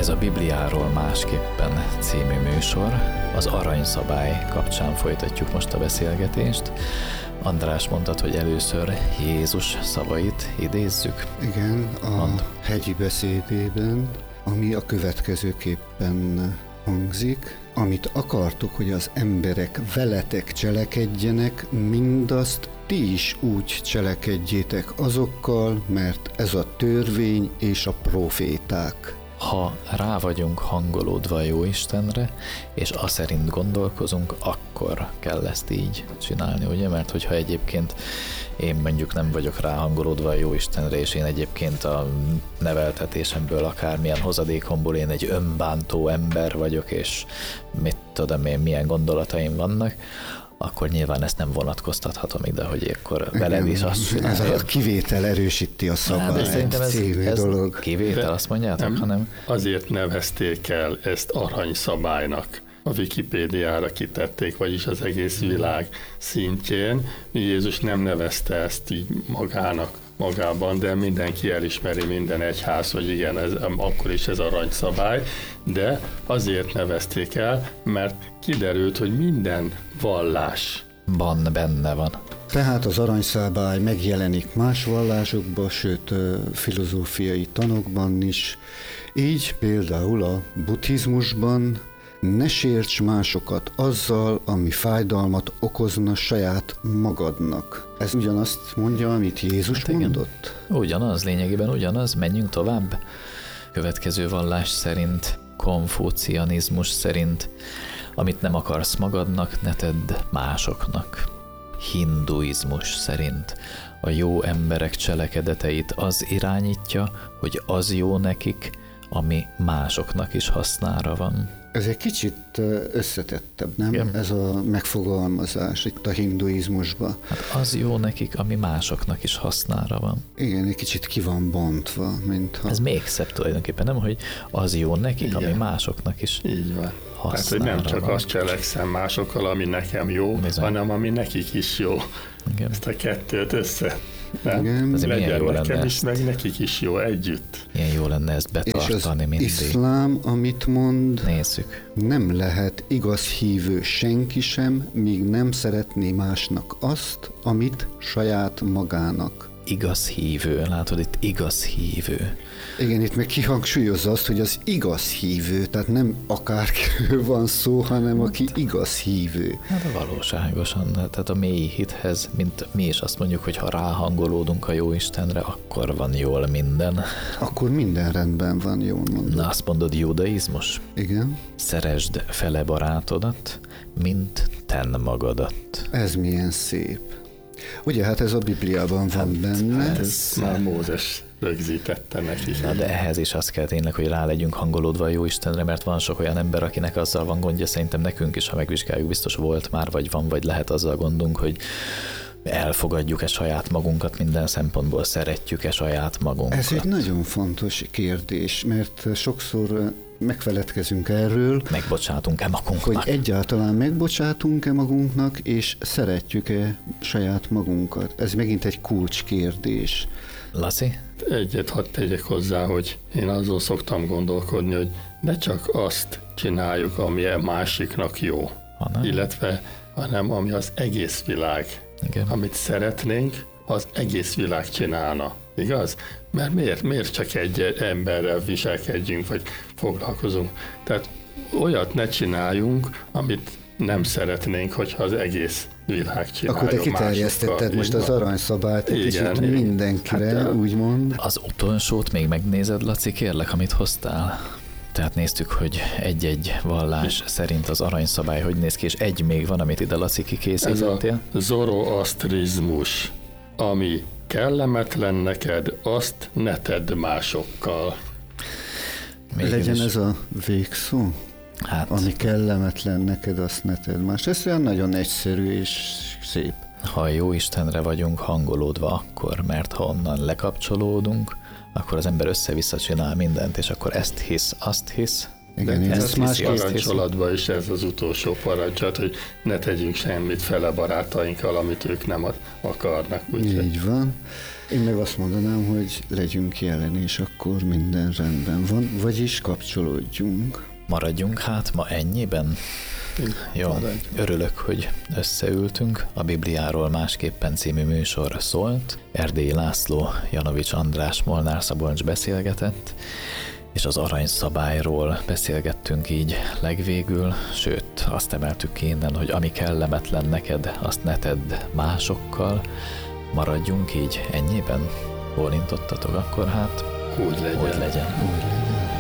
Ez a Bibliáról másképpen című műsor. Az aranyszabály kapcsán folytatjuk most a beszélgetést. András, mondtad, hogy először Jézus szavait idézzük. Igen, hegyi beszédében, ami a következőképpen hangzik: amit akartok, hogy az emberek veletek cselekedjenek, mindazt ti is úgy cselekedjétek azokkal, mert ez a törvény és a proféták. Ha rá vagyunk hangolódva a Jóistenre, és azt szerint gondolkozunk, akkor kell ezt így csinálni, ugye? Mert hogyha egyébként én mondjuk nem vagyok ráhangolódva a Jóistenre, és én egyébként a neveltetésemből, akármilyen hozadékomból én egy önbántó ember vagyok, és mit tudom én, milyen gondolataim vannak, akkor nyilván ezt nem vonatkoztathatom ide, hogy akkor veled is azt csinálja. Ez a kivétel erősíti a szabályt. De szerintem ez dolog. Kivétel, azt mondjátok, nem, hanem... Azért nevezték el ezt aranyszabálynak. A Wikipédiára kitették, vagyis az egész világ szintjén. Jézus nem nevezte ezt így magában, de mindenki elismeri, minden egyház, hogy igen, akkor is ez aranyszabály, de azért nevezték el, mert kiderült, hogy minden vallás benne van. Tehát az aranyszabály megjelenik más vallásokban, sőt filozófiai tanokban is. Így például a buddhizmusban: ne sérts másokat azzal, ami fájdalmat okozna saját magadnak. Ez ugyanazt mondja, amit Jézus mondott? Ugyanaz, lényegében ugyanaz. Menjünk tovább. Következő vallás szerint, konfucianizmus szerint, amit nem akarsz magadnak, ne tedd másoknak. Hinduizmus szerint a jó emberek cselekedeteit az irányítja, hogy az jó nekik, ami másoknak is hasznára van. Ez egy kicsit összetettebb, nem? Igen. Ez a megfogalmazás itt a hinduizmusban. Hát az jó nekik, ami másoknak is hasznára van. Igen, egy kicsit ki van bontva, mintha... Ez még szebb tulajdonképpen, nem, hogy az jó nekik, igen, ami másoknak is így van. hasznára Tehát, hogy nem csak van. azt cselekszem másokkal, ami nekem jó, Bizony. hanem ami nekik is jó. Igen. Ezt a kettőt össze. Igen. Legyen nekem is, meg nekik is jó együtt. Ilyen jó lenne ezt betartani mindig. És az iszlám, amit mond, Nézzük. nem lehet igaz hívő senki sem, míg nem szeretné másnak azt, amit saját magának. Igaz hívő, látod, itt igaz hívő. Igen, itt meg kihangsúlyozza azt, hogy az igaz hívő, tehát nem akárkiről van szó, hanem aki igaz hívő. Hát valóságosan, tehát a mély hithez, mint mi is azt mondjuk, hogy ha ráhangolódunk a Jóistenre, akkor van jól minden. Akkor minden rendben van, jól mondod. Na, azt mondod, judaizmus? Igen. Szeresd fele barátodat, mint ten magadat. Ez milyen szép. Ugye, hát ez a Bibliában van benne. Ez már Mózes rögzítette neki. Na, de ehhez is az kell tényleg, hogy rá legyünk hangolódva a Jóistenre, mert van sok olyan ember, akinek azzal van gondja, szerintem nekünk is, ha megvizsgáljuk, biztos volt már, vagy van, vagy lehet azzal gondunk, hogy elfogadjuk-e saját magunkat minden szempontból, szeretjük-e saját magunkat. Ez egy nagyon fontos kérdés, mert sokszor megfeledkezünk erről, megbocsátunk-e magunknak? hogy egyáltalán megbocsátunk-e magunknak, és szeretjük-e saját magunkat. Ez megint egy kulcskérdés. Laci? Egyet hadd tegyek hozzá, hogy én azon szoktam gondolkodni, hogy ne csak azt csináljuk, ami a másiknak jó, hanem ami az egész világ. Igen. Amit szeretnénk, az egész világ csinálna. Igaz? Mert miért csak egy emberrel viselkedjünk, vagy foglalkozunk? Tehát olyat ne csináljunk, amit nem szeretnénk, hogyha az egész világ csinálja. Akkor te kiterjesztetted most az aranyszabályt egy kicsit mindenkire, hát, úgymond. Az utolsót még megnézed, Laci, kérlek, amit hoztál? Tehát néztük, hogy egy-egy vallás szerint az aranyszabály hogy néz ki, és egy még van, amit ide, Laci, kikészítettél. Ez a zoroasztrizmus, ami kellemetlen neked, azt ne tedd másokkal. Legyen ez a végszó? Hát, ami kellemetlen neked, azt ne tedd más. Ez olyan nagyon egyszerű és szép. Ha a Jóistenre vagyunk hangolódva akkor, mert ha onnan lekapcsolódunk, akkor az ember össze-vissza csinál mindent, és akkor ezt hisz, azt hisz, Igen, én ez ezt a másképp parancsolatban is ez az utolsó parancsolat, hogy ne tegyünk semmit fele barátainkkal, amit ők nem akarnak. Úgyhogy. Így van. Én meg azt mondanám, hogy legyünk jelen, és akkor minden rendben van, vagyis kapcsolódjunk. Maradjunk hát ma ennyiben? Jó, örülök, hogy összeültünk. A Bibliáról másképpen című műsor szólt. Erdélyi László, Janovics András, Molnár Szabolcs beszélgetett, és az aranyszabályról beszélgettünk így legvégül, sőt, azt emeltük ki innen, hogy ami kellemetlen neked, azt ne tedd másokkal. Maradjunk így ennyiben? Bólintottatok akkor hát? Úgy legyen. Úgy legyen. Úgy legyen.